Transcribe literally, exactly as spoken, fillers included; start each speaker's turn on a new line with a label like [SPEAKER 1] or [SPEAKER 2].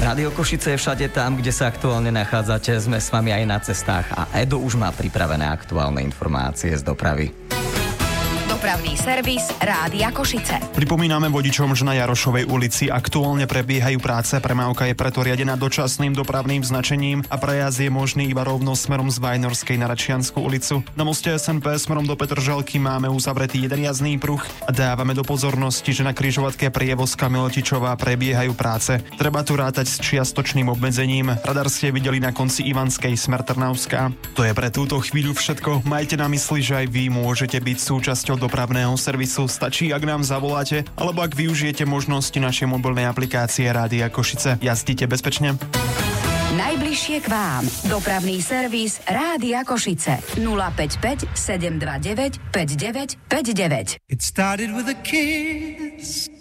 [SPEAKER 1] Rádio Košice je všade tam, kde sa aktuálne nachádzate. Sme s vami aj na cestách a Edo už má pripravené aktuálne informácie z dopravy.
[SPEAKER 2] Dopravný servis Rádia Košice.
[SPEAKER 3] Pripomíname vodičom, že na Jarošovej ulici aktuálne prebiehajú práce. Premávka je preto riadená dočasným dopravným značením a prejazd je možný iba rovno smerom z Vajnorskej na Račiansku ulicu. Na moste es en pé smerom do Petržalky máme uzavretý jeden jazdný pruh a dávame do pozornosti, že na križovatke Prievozka Miletičová prebiehajú práce. Treba tu rátať s čiastočným obmedzením. Radar ste videli na konci Ivanskej smer Trnavská. To je pre túto chvíľu všetko. Majte na mysli, že aj vy môžete byť súčasťou dopravného servisu. Stačí, ak nám zavoláte, alebo ak využijete možnosti našej mobilnej aplikácie Rádia Košice. Jazdite bezpečne.
[SPEAKER 2] Najbližšie k vám. Dopravný servis Rádia Košice. nula päť päť sedem dva deväť päť deväť päť deväť.
[SPEAKER 4] It started with a kiss.